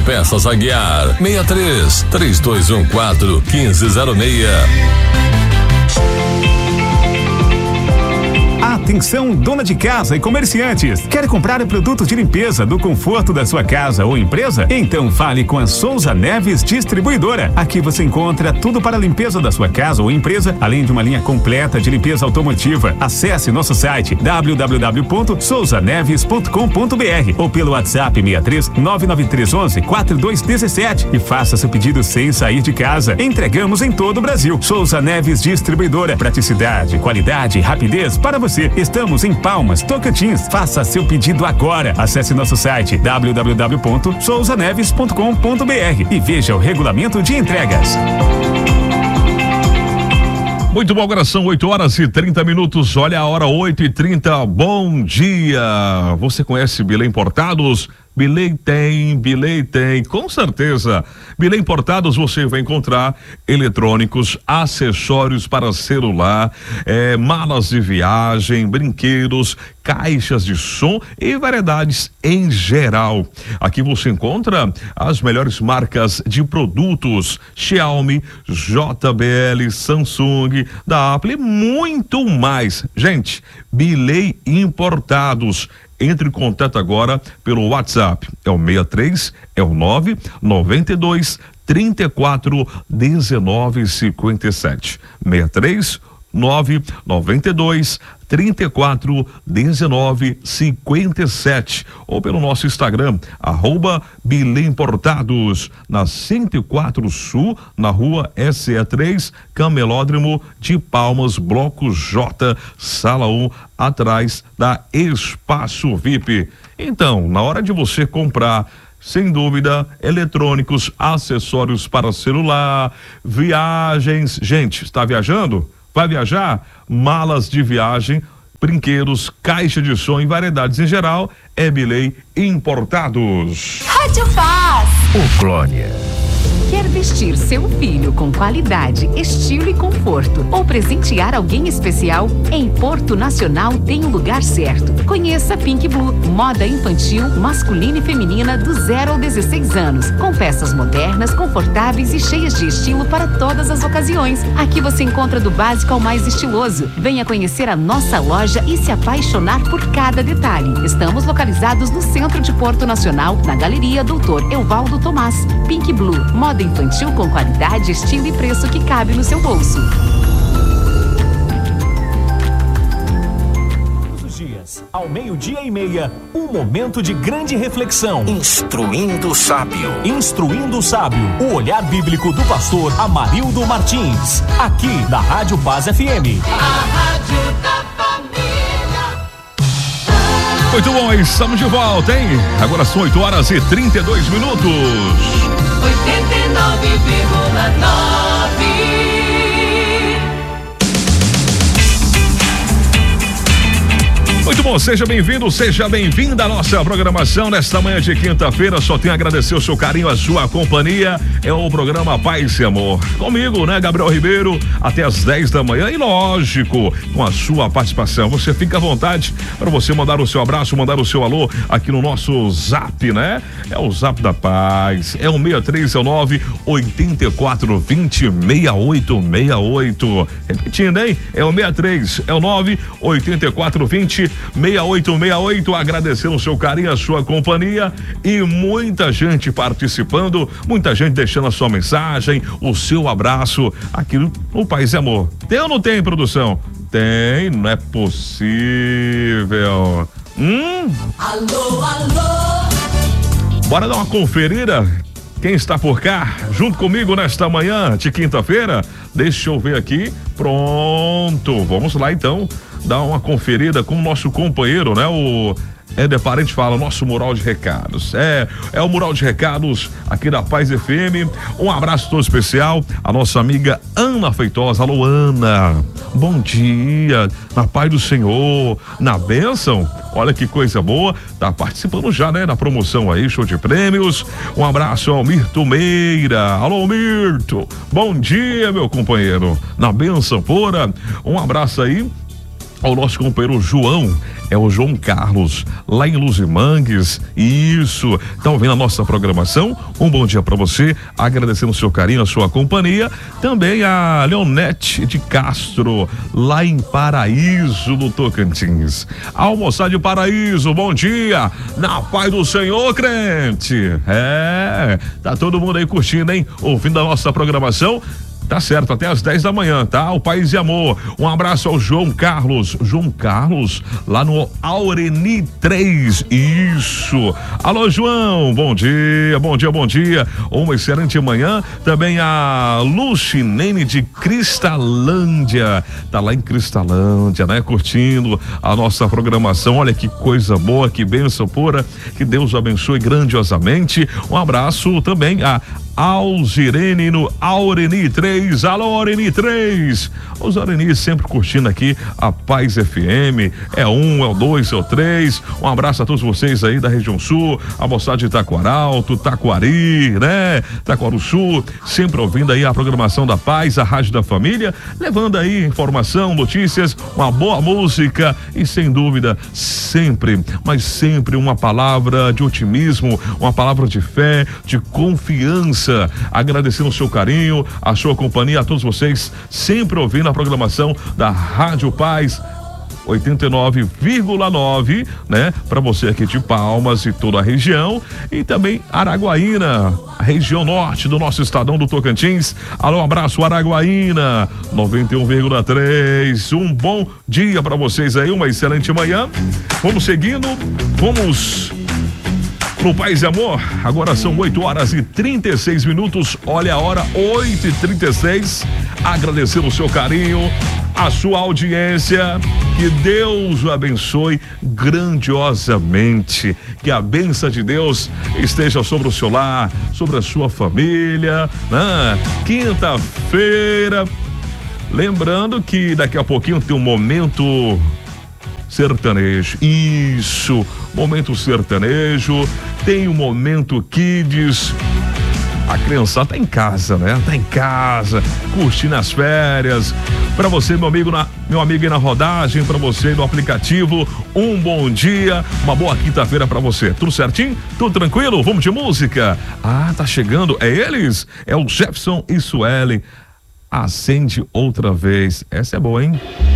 Autopeças Aguiar, 63-3214-1506. Atenção, dona de casa e comerciantes. Quer comprar produtos de limpeza do conforto da sua casa ou empresa? Então fale com a Souza Neves Distribuidora. Aqui você encontra tudo para a limpeza da sua casa ou empresa, além de uma linha completa de limpeza automotiva. Acesse nosso site www.souzaneves.com.br ou pelo WhatsApp 63 99311 4217 e faça seu pedido sem sair de casa. Entregamos em todo o Brasil. Souza Neves Distribuidora. Praticidade, qualidade e rapidez para você. Estamos em Palmas, Tocantins. Faça seu pedido agora. Acesse nosso site www.souzaneves.com.br e veja o regulamento de entregas. Muito bom, agora são 8h30. Olha a hora, 8h30. Bom dia. Você conhece Bilei Importados? Bilei tem, com certeza. Bilei Importados você vai encontrar eletrônicos, acessórios para celular, malas de viagem, brinquedos, caixas de som e variedades em geral. Aqui você encontra as melhores marcas de produtos: Xiaomi, JBL, Samsung, da Apple e muito mais. Gente, Bilei Importados. Entre em contato agora pelo WhatsApp. É o 63, é o 992 34 19 57. 63 992 34 19 57 ou pelo nosso Instagram @Bilei Importados, na 104 Sul, na rua SE3, Camelódromo de Palmas, bloco J, sala 1, atrás da Espaço VIP. Então, na hora de você comprar, sem dúvida, eletrônicos, acessórios para celular, viagens. Gente, está viajando? Vai viajar? Malas de viagem, brinquedos, caixa de som e variedades em geral, é Bilei Importados. Rádio Paz. O Glória. Quer vestir seu filho com qualidade, estilo e conforto ou presentear alguém especial? Em Porto Nacional tem o lugar certo. Conheça Pink Blue, moda infantil, masculina e feminina do 0 ao 16 anos, com peças modernas, confortáveis e cheias de estilo para todas as ocasiões. Aqui você encontra do básico ao mais estiloso. Venha conhecer a nossa loja e se apaixonar por cada detalhe. Estamos localizados no centro de Porto Nacional, na Galeria Doutor Evaldo Tomás. Pink Blue, moda infantil com qualidade, estilo e preço que cabe no seu bolso. Todos os dias, ao 12:30, um momento de grande reflexão. Instruindo o Sábio. Instruindo o Sábio, o olhar bíblico do pastor Amarildo Martins, aqui da Rádio Paz FM. A Rádio da Família. Muito bom, estamos de volta, hein? Agora são 8h32. 89,9. Muito bom, seja bem-vindo, seja bem-vinda à nossa programação nesta manhã de quinta-feira. Só tenho a agradecer o seu carinho, a sua companhia. É o programa Paz e Amor. Comigo, né, Gabriel Ribeiro, até às 10 da manhã. E lógico, com a sua participação. Você fica à vontade para você mandar o seu abraço, mandar o seu alô aqui no nosso Zap, né? É o Zap da Paz. É o 6319 8420 6868. Repetindo, hein? É o 63, é o 98420 6868, agradecendo o seu carinho, a sua companhia e muita gente participando, muita gente deixando a sua mensagem, o seu abraço aqui no Paz e Amor. Tem ou não tem, produção? Tem, não é possível. Alô, alô. Bora dar uma conferida? Quem está por cá, junto comigo nesta manhã de quinta-feira? Deixa eu ver aqui. Pronto, vamos lá então. Dar uma conferida com o nosso companheiro, né? O Éder Parente fala, nosso mural de recados. É o mural de recados aqui da Paz FM. Um abraço todo especial à nossa amiga Ana Feitosa. Alô, Ana. Bom dia. Na paz do Senhor, na bênção. Olha que coisa boa. Tá participando já, né? Na promoção aí, show de prêmios. Um abraço ao Mirto Meira. Alô, Mirto. Bom dia, meu companheiro. Na bênção pura. Um abraço aí ao nosso companheiro João, é o João Carlos, lá em Luzimangues. Isso, tá ouvindo a nossa programação? Um bom dia para você, agradecendo o seu carinho, a sua companhia. Também a Leonete de Castro, lá em Paraíso, no Tocantins. Almoçar de Paraíso, bom dia, na paz do Senhor, crente. Tá todo mundo aí curtindo, hein? Ouvindo a nossa programação. Tá certo, até às 10 da manhã, tá? O Paz e Amor. Um abraço ao João Carlos. João Carlos, lá no Aureni 3. Isso. Alô, João. Bom dia, bom dia, bom dia. Uma excelente manhã. Também a Lucinene de Cristalândia. Tá lá em Cristalândia, né? Curtindo a nossa programação. Olha que coisa boa, que bênção pura. Que Deus abençoe grandiosamente. Um abraço também a Alzirene no Aureni 3. Alô, Aureni 3. Os Aureni sempre curtindo aqui a Paz FM. É um, é o 2, é o 3. Um abraço a todos vocês aí da região sul, a moçada de Taquaralto, Taquari, né? Taquaruçu, sempre ouvindo aí a programação da Paz, a Rádio da Família, levando aí informação, notícias, uma boa música e sem dúvida, sempre, mas sempre uma palavra de otimismo, uma palavra de fé, de confiança. Agradecendo o seu carinho, a sua companhia, a todos vocês, sempre ouvindo a programação da Rádio Paz 89,9, né? Para você aqui de Palmas e toda a região, e também Araguaína, a região norte do nosso estadão do Tocantins. Alô, abraço, Araguaína 91,3. Um bom dia para vocês aí, uma excelente manhã. Vamos seguindo, vamos pro Paz e Amor. Agora são 8 horas e 36 minutos. Olha a hora, 8h36. Agradecendo o seu carinho, a sua audiência. Que Deus o abençoe grandiosamente. Que a bênção de Deus esteja sobre o seu lar, sobre a sua família, né? Quinta-feira. Lembrando que daqui a pouquinho tem um momento sertanejo. Isso, momento sertanejo. Tem o momento Kids. A criançada tá em casa, né? Tá em casa, curtindo as férias. Pra você, meu amigo aí na rodagem, pra você no aplicativo, um bom dia, uma boa quinta-feira pra você. Tudo certinho? Tudo tranquilo? Vamos de música? Ah, tá chegando. É eles? É o Jefferson e Suelen. Acende outra vez. Essa é boa, hein?